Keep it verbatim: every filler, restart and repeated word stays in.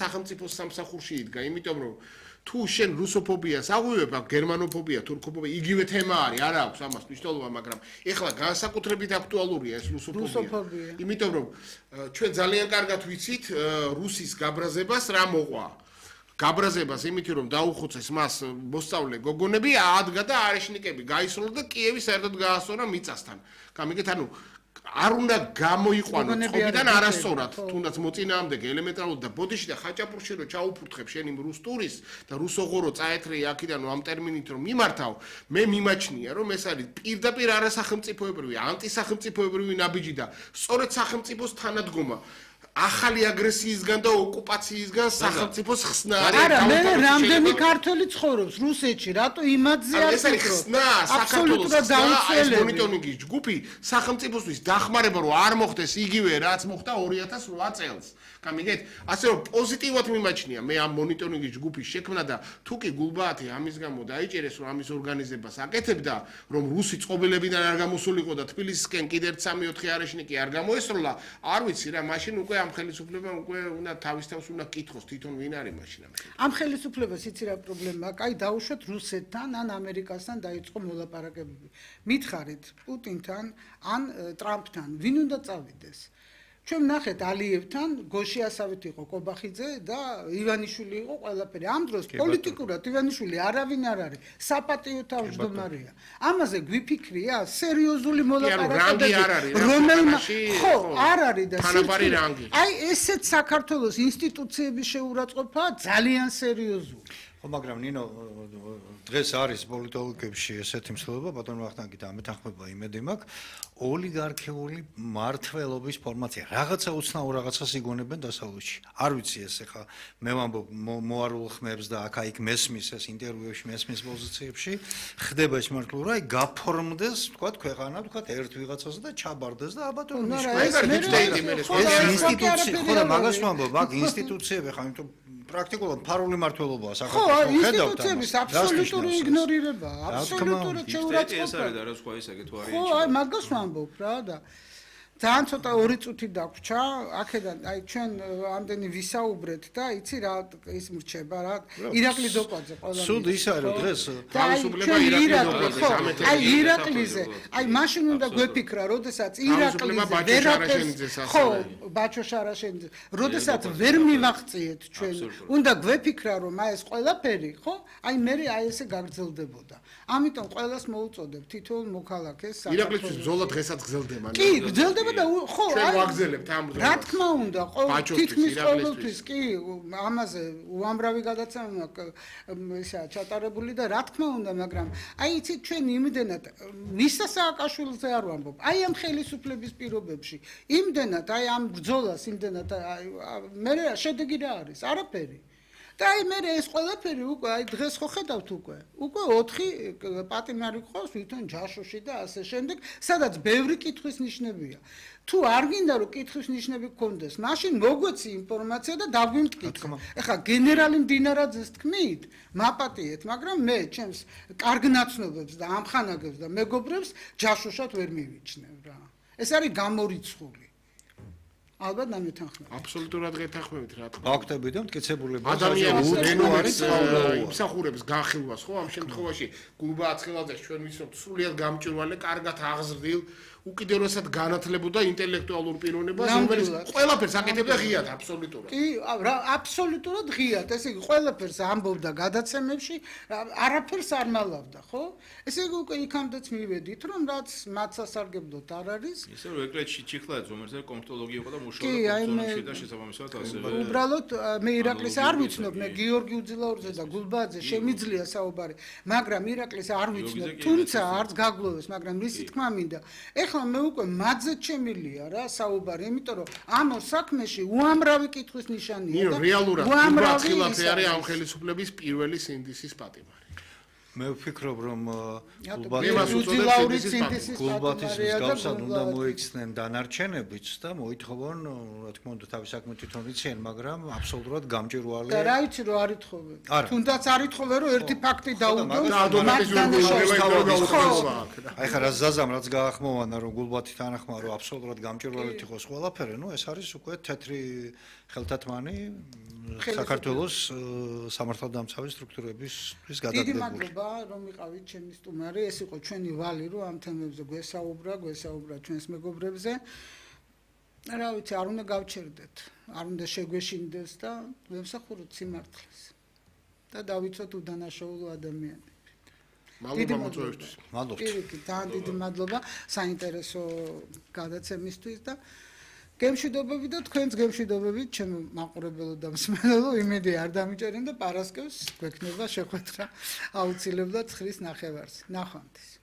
სახელმწიფოს სამსახურში იდგა, იმიტომ რომ თუ შენ რუსოფობიას აღვივებ, აქ გერმანოფობია, თურქოფობია, იგივე თემა არის, არ აქვს ამას მნიშვნელობა, მაგრამ ეხლა განსაკუთრებით აქტუალურია ეს რუსოფობია. იმიტომ რომ ჩვენ ძალიან კარგად ვიცით რუსის გაბრაზებას რა მოყვა. გაბრაზებას იმით რომ დაუხუცეს მას მოსწავლე გოგონები, ადგა და არეშნიკები გაისროლა და კიევი საერთოდ გაასწორა მიწასთან. გამიგეთ, ანუ არ უნდა გამოიყვანო წყობიდან არასწორად, თუნდაც მოწინააღმდეგე ელემენტარულად და ბოდიში და ხაჭაპურში რო ჩაუფურთხებ შენ იმ რუს ტურის და რუსოღორო წაეთრე აქიდან ამ ტერმინით რომ მიმართავ, მე მიმაჩნია რომ ეს არის პირდაპირ არასახელმწიფოებრივი, ანტისახელმწიფოებრივი ნაბიჯი და სწორედ სახელმწიფოს თანადგომა ახალი აგრესიისგან და ოკუპაციისგან სახელმწიფოს ხსნა არის. არა, მე რამდენი ქართველი ცხოვრობს რუსეთში, რატო იმადზე არ ეს არის ხსნა საქართველოს და ეს მონიტორინგის ჯგუფი სახელმწიფოსთვის დახმარება რომ არ მოხდეს იგივე რაც მოხდა ორი ათას რვა წელს. გამიგეთ? ასე რომ პოზიტივად მიმაჩნია მე ამ მონიტორინგის ჯგუფის შექმნა და თუ კი გულბაათი ამის გამო დაიჭერეს რომ ამის ორგანიზებას აკეთებდა, რომ რუსი წყობილებიდან არ გამოსულიყო და თბილისისკენ კიდე სამი ოთხი არეშნიკი არ გამოესროლა, არ ვიცი რა, მაშინ უკვე ამ ხელისუფლებამ უკვე უნდა თავის თავს უნდა კითხოს თვითონ ვინ არის მაშინ ამ ამ ხელისუფლებას იცი რა პრობლემაა? კაი დაუშვათ რუსეთთან ან ამერიკასთან დაიწყო მოლაპარაკებები. მითხარით პუტინთან ან ტრამპთან, ვინ უნდა წავიდეს? ჩვენ ნახეთ ალიევთან, გოში ასავით იყო კობახიძე და ივანიშვილი იყო ყველაფერი. ამ დროს პოლიტიკურად ივანიშვილი არავინ არ არის, საპატიო თავმჯდომარეა. ამაზე გვიფიქრია სერიოზული მოლაპარაკებები, რომელმა ხო არ არის და აი ესეთ საქართველოს ინსტიტუციების შეურაცხყოფა ძალიან სერიოზული. ხო, მაგრამ ნინო დღეს არის პოლიტოლოგებში ესეთი მსვლელობა, ბატონ ვახტანგი და ამეთანხმება იმედი მაქვს, ოლიგარქიული მართლობის ფორმაცია. რაღაცა უცნაურ რაღაცას იგონებენ დასავლეთში. არ ვიცი ეს ახლა მე ვამბობ მოარულ ხმებს და აქა-იქ მესმის ეს ინტერვიუებში მესმის პოზიციებში ხდება ეს მართლობა, აი გაფორმდეს, თქვათ, ქვეყანა, თქვათ, ერთ ვიღაცაზე და ჩაბარდეს და ალბათ ის ინსტიტუცია, ხო და მაგას ვამბობ, აქ ინსტიტუციები ხა იმიტომ პრაქტიკულად ფარული მართლობაა საქართველოს ხო, ინსტიტუციების აბსოლუტური იგნორირება, აბსოლუტური შეურაცხყოფა. ეს არის და რა სხვა ისე თუ არის. ხო, აი მაგას ვამბობ რა და ძალიან ცოტა ორი წუთი დაგვრჩა, აქედან აი ჩვენ ამდენი ვისაუბრეთ და იცი რა ის მრჩება რა ირაკლი დოკვაძე ყველა სულ ის არის რომ დღეს თავისუფლება ირაკლი აი ირაკლიზე აი მაშინ უნდა გვეფიქრა როდესაც ირაკლიზე ვერაფერს ხო ბაჩო შარაშენიძე როდესაც ვერ მივაღწიეთ ჩვენ უნდა გვეფიქრა რომ აი ეს ყველაფერი ხო აი მე აი ესე გაგრძელდებოდა ამიტომ ყველას მოუწოდებ თითოეულ მოქალაქეს ირაკლისთვის ბრძოლა დღესაც გრძელდება კი გრძელდება და ხო ჩვენ ვაგზელებთ ამ ბრძოლას რა თქმა უნდა თითქმის ყოველთვის კი ამაზე უამრავი გადაცემა ისა ჩატარებული და რა თქმა უნდა მაგრამ აი იცით ჩვენ იმდენად მისა სააკაშვილზე არ ვამბობ აი ამ ხელისუფლების პირობებში იმდენად აი ამ ბრძოლას იმდენად მე შედეგი რა არის არაფერი და აი მე ეს ყველაფერი უკვე აი დღეს ხო ხედავთ უკვე უკვე ოთხი პატიმარი ყავს თვითონ ჯაშუში და ასე შემდეგ სადაც ბევრი კითხვის ნიშნებია თუ არ გინდა რომ კითხვის ნიშნები გქონდეს მაშინ მოგვეცი ინფორმაცია და დაგვიმტკიცე ეხლა გენერალი მდინარაძეს თქმით მაპატიეთ მაგრამ მე ჩემს კარგ ნაცნობებს და ამხანაგებს და მეგობრებს ჯაშუშად ვერ მივიჩნევ რა ეს არის გამორიცხული ალბათ დამეთანხმებით. აბსოლუტურად გეთანხმებით რა თქმა უნდა. ფაქტები და მტკიცებულება ადამიანის რენო არის იმსახურებს განხილვას ხო ამ შემთხვევაში გულბაათ ხელაძეს ჩვენ ვიცნობთ სრულიად გამჭვირვალე, კარგად აღზრდილ, უკიდურესად განათლებოდა ინტელექტუალურ პიროვნებას, რომელიც ყველაფერს აკეთებდა ღიად აბსოლუტურად. კი, რა აბსოლუტურად ღიად, ესე იგი ყველაფერს ამბობდა გადაცემებში, არაფერს არ მალავდა, ხო? ესე იგი უკვე იქამდეც მივედით, რომ რაც მათ სასარგებლოდ არ არის. ისე რომ ეკლეთში ჩიხლაძე, რომელიც კომპტოლოგი იყო და მუშაობდა კონსულტაციაში და შესაბამისად ასე. უბრალოდ მე ირაკლის არ ვიცნობ, მე გიორგი უძილაურზე და გულბაძე შემიძლია საუბარი, მაგრამ ირაკლის არ ვიცნობ, თუმცა არც გაგლოვეს, მაგრამ რისი თქმა მინდა. ეხლა მე უკვე მაძეთ შემილია რა საუბარი, იმიტომ რომ ამ ორ საქმეში უამრავი კითხვის ნიშანია და რეალურად გულბაათ ხილაძე არის ამ ხელისუფლების პირველი სინდისის პატიმარი. მე ვფიქრობ რომ გულბათის გულბათის მსგავსად უნდა მოიქცნენ დანარჩენებიც და მოითხოვონ რა თქმა უნდა თავის საქმე თვითონ იციან მაგრამ აბსოლუტურად გამჭვირვალე და რა იცი რომ არ ითხოვენ თუნდაც არ ითხოვენ რომ ერთი ფაქტი დაუდოს აი ხა რა ზაზამ რაც გაახმოვანა რომ გულბათი თანახმა რომ აბსოლუტურად გამჭვირვალედ იყოს ყველაფერი ნუ ეს არის უკვე თეთრი ხელთათმანი საქართველოს სამართალდამცავი სტრუქტურების გადადგმული. დიდი მადლობა რომ იყავით ჩემი სტუმარი, ეს იყო ჩვენი ვალი, რომ ამ თემებზე გვესაუბრა, გვესაუბრა ჩვენს მეგობრებზე. რა ვიცი, არ უნდა გავჩერდეთ, არ უნდა შეგვეშინდეს და ვემსახუროთ სიმართლეს. და დავიცოთ უდანაშაულო ადამიანები. მადლობა მოწვევისთვის. მადლობთ. პირიქით, ძალიან დიდი მადლობა საინტერესო გადაცემისთვის და გემშვიდობები და თქვენს გემშვიდობებით ჩემო მაყურებელო და მსმენელო, იმედი არ დამიჭერენ და პარასკევს გვექნება შეხვედრა აუცილებლად ცხრის ნახევარზე. ნახვამდის.